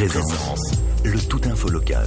Présence, le tout info local.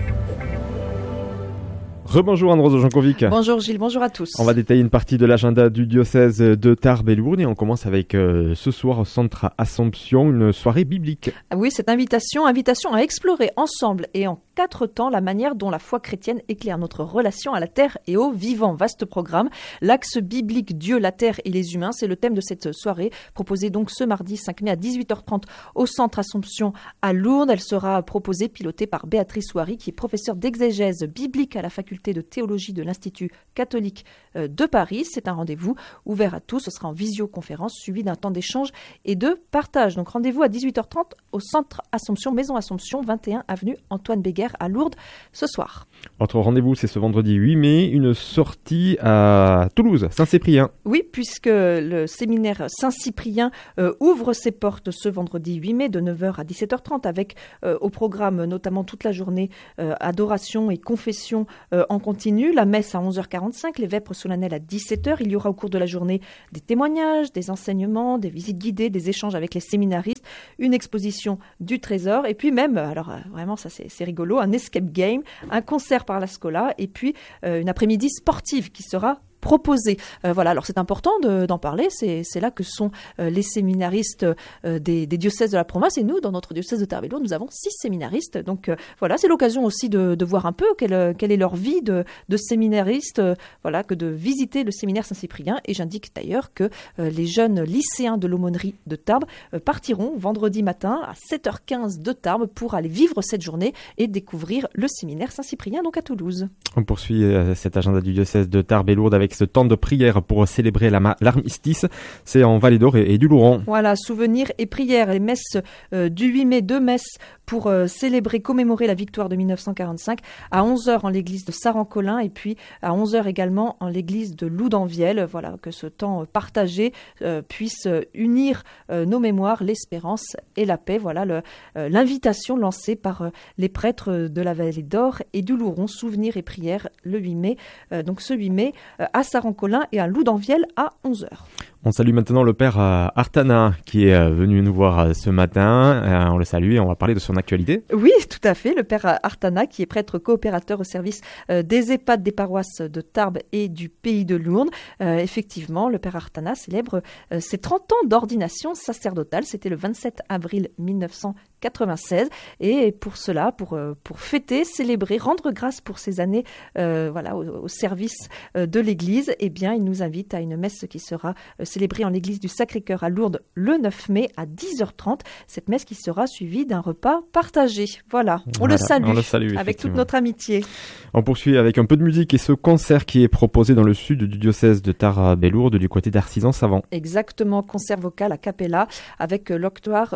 Rebonjour Anne-Rose Jankovic. Bonjour Gilles, bonjour à tous. On va détailler une partie de l'agenda du diocèse de Tarbes et Lourdes et on commence avec ce soir au centre Assomption, une soirée biblique. Oui, cette invitation à explorer ensemble et en 4 temps la manière dont la foi chrétienne éclaire notre relation à la terre et au vivant. Vaste programme. L'axe biblique Dieu, la terre et les humains, c'est le thème de cette soirée, proposée donc ce mardi 5 mai à 18h30 au centre Assomption à Lourdes. Elle sera proposée, pilotée par Béatrice Ouari, qui est professeure d'exégèse biblique à la faculté de théologie de l'Institut catholique de Paris. C'est un rendez-vous ouvert à tous. Ce sera en visioconférence suivi d'un temps d'échange et de partage. Donc rendez-vous à 18h30 au centre Assomption, Maison Assomption, 21 avenue Antoine Béguer à Lourdes ce soir. Autre rendez-vous, c'est ce vendredi 8 mai, une sortie à Toulouse, Saint-Cyprien. Oui, puisque le séminaire Saint-Cyprien ouvre ses portes ce vendredi 8 mai de 9h à 17h30 avec au programme notamment toute la journée adoration et confession en continu, la messe à 11h45, les vêpres solennelles à 17h. Il y aura au cours de la journée des témoignages, des enseignements, des visites guidées, des échanges avec les séminaristes, une exposition du trésor et puis même, alors vraiment ça c'est rigolo, un escape game, un concert par la Scola et puis une après-midi sportive qui sera proposé. Voilà, alors c'est important d'en parler, c'est là que sont les séminaristes des diocèses de la province et nous, dans notre diocèse de Tarbes et Lourdes, nous avons 6 séminaristes. Donc voilà, c'est l'occasion aussi de voir un peu quelle est leur vie de séminariste, voilà, que de visiter le séminaire Saint-Cyprien. Et j'indique d'ailleurs que les jeunes lycéens de l'aumônerie de Tarbes partiront vendredi matin à 7h15 de Tarbes pour aller vivre cette journée et découvrir le séminaire Saint-Cyprien, donc à Toulouse. On poursuit cet agenda du diocèse de Tarbes et Lourdes avec ce temps de prière pour célébrer l'armistice. C'est en Vallée d'Or et du Louron. Voilà, souvenirs et prières. Les messes du 8 mai, 2 messes pour célébrer, commémorer la victoire de 1945 à 11h en l'église de Saran-Colin et puis à 11h également en l'église de Loudanvielle. Voilà, que ce temps partagé puisse unir nos mémoires, l'espérance et la paix. Voilà l'invitation lancée par les prêtres de la Vallée d'Or et du Louron. Souvenirs et prières le 8 mai. Donc ce 8 mai à Saran-Colin et à Loudanvielle à 11h. On salue maintenant le père Artana qui est venu nous voir ce matin. On le salue et on va parler de son actualité. Oui, tout à fait. Le père Artana qui est prêtre coopérateur au service des EHPAD des paroisses de Tarbes et du Pays de Lourdes. Effectivement, le père Artana célèbre ses 30 ans d'ordination sacerdotale. C'était le 27 avril 1996. Et pour cela, pour fêter, célébrer, rendre grâce pour ces années voilà, au service de l'Église, eh bien, il nous invite à une messe qui sera célébrée en l'église du Sacré-Cœur à Lourdes le 9 mai à 10h30. Cette messe qui sera suivie d'un repas partagé. Voilà, on le salue avec toute notre amitié. On poursuit avec un peu de musique et ce concert qui est proposé dans le sud du diocèse de Tarbes et Lourdes du côté d'Arcisans-Savant. Exactement, concert vocal a cappella avec l'octoire,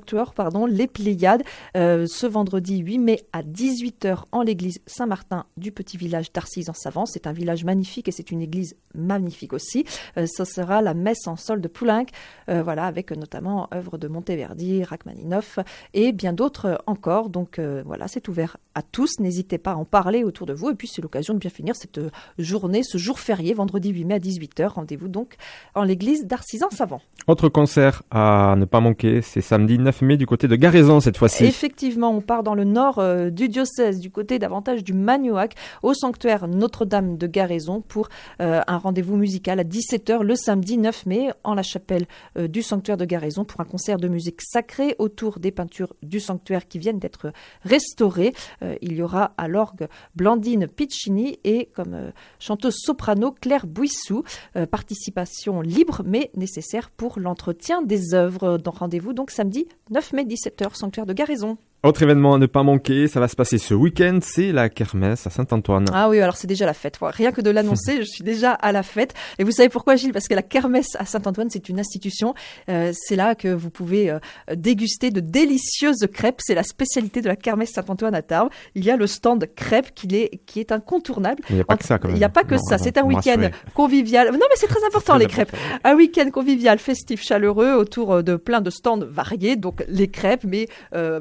les Pléiades, ce vendredi 8 mai à 18h en l'église Saint-Martin du petit village d'Arcisans-Savant. C'est un village magnifique et c'est une église magnifique aussi. Ce sera la messe en sol de Poulenc, voilà, avec notamment œuvres de Monteverdi, Rachmaninoff et bien d'autres encore. Donc voilà, c'est ouvert à tous. N'hésitez pas à en parler autour de vous. Et puis c'est l'occasion de bien finir cette journée, ce jour férié, vendredi 8 mai à 18h. Rendez-vous donc en l'église d'Arcisans-Savant. Autre concert à ne pas manquer, c'est samedi 9 mai du côté de Garaison cette fois-ci. Effectivement, on part dans le nord du diocèse, du côté davantage du Magnoac, au sanctuaire Notre-Dame de Garaison pour un rendez-vous musical à 17h le samedi 9 mai en la chapelle du sanctuaire de Garaison pour un concert de musique sacrée autour des peintures du sanctuaire qui viennent d'être restaurées. Il y aura à l'orgue Blandine Piccini et comme chanteuse soprano Claire Bouissou. Participation libre mais nécessaire pour l'entretien des œuvres. Rendez-vous donc samedi 9 mai 17h, sanctuaire de Garaison. Autre événement à ne pas manquer, ça va se passer ce week-end, c'est la kermesse à Saint-Antoine. Ah oui, alors c'est déjà la fête. Rien que de l'annoncer, je suis déjà à la fête. Et vous savez pourquoi, Gilles ? Parce que la kermesse à Saint-Antoine, c'est une institution. C'est là que vous pouvez déguster de délicieuses crêpes. C'est la spécialité de la kermesse Saint-Antoine à Tarbes. Il y a le stand crêpes qui est incontournable. Il n'y a pas que ça quand même. Il n'y a pas que ça. C'est un week-end convivial. Non, mais c'est très important les crêpes. Un week-end convivial, festif, chaleureux, autour de plein de stands variés. Donc les crêpes, mais voilà, plein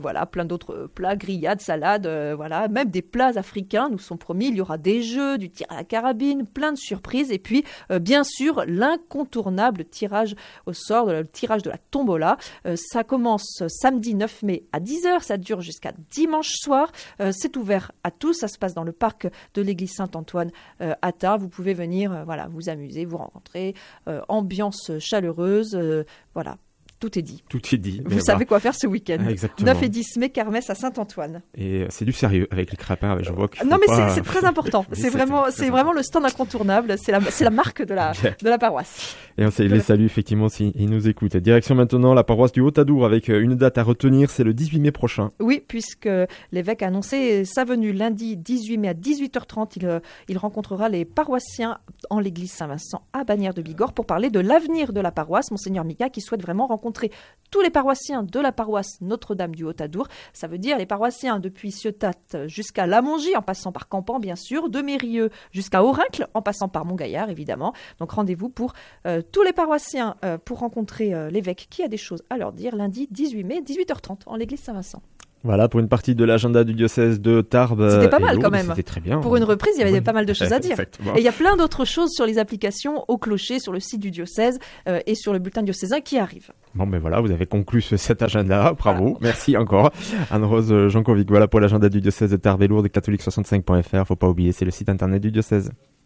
d'autres plats, grillades, salades, voilà, même des plats africains nous sont promis. Il y aura des jeux, du tir à la carabine, plein de surprises et puis bien sûr l'incontournable tirage au sort, le tirage de la tombola. Ça commence samedi 9 mai à 10h, ça dure jusqu'à dimanche soir. C'est ouvert à tous, ça se passe dans le parc de l'église Saint-Antoine à Tarbes. Vous pouvez venir vous amuser, vous rencontrer, ambiance chaleureuse, voilà. Tout est dit. Tout est dit. Vous savez quoi faire ce week-end. Exactement. 9 et 10 mai, kermesse à Saint-Antoine. Et c'est du sérieux avec les crapins. Je vois que non, mais c'est très important. C'est vraiment le stand incontournable. C'est la marque de la paroisse. Et on les salue effectivement s'ils nous écoutent. Direction maintenant la paroisse du Haut-Adour avec une date à retenir. C'est le 18 mai prochain. Oui, puisque l'évêque a annoncé sa venue lundi 18 mai à 18h30. Il rencontrera les paroissiens en l'église Saint-Vincent à Bagnères de Bigorre pour parler de l'avenir de la paroisse. Monseigneur Mika qui souhaite vraiment rencontrer tous les paroissiens de la paroisse Notre-Dame du Haut-Adour. Ça veut dire les paroissiens depuis Ciotat jusqu'à Lamongie, en passant par Campan, bien sûr, de Mérieux jusqu'à Aurincles, en passant par Montgaillard, évidemment. Donc rendez-vous pour tous les paroissiens pour rencontrer l'évêque qui a des choses à leur dire lundi 18 mai, 18h30, en l'église Saint-Vincent. Voilà pour une partie de l'agenda du diocèse de Tarbes. C'était pas mal quand même. C'était très bien. Pour une reprise, il y avait pas mal de choses à dire. Exactement. Et il y a plein d'autres choses sur les applications au clocher, sur le site du diocèse et sur le bulletin diocésain qui arrive. Bon, ben voilà, vous avez conclu cet agenda. Bravo. Voilà. Merci encore. Anne-Rose Jankovic. Voilà pour l'agenda du diocèse de Tarbes et Lourdes, catholique65.fr. Faut pas oublier, c'est le site internet du diocèse.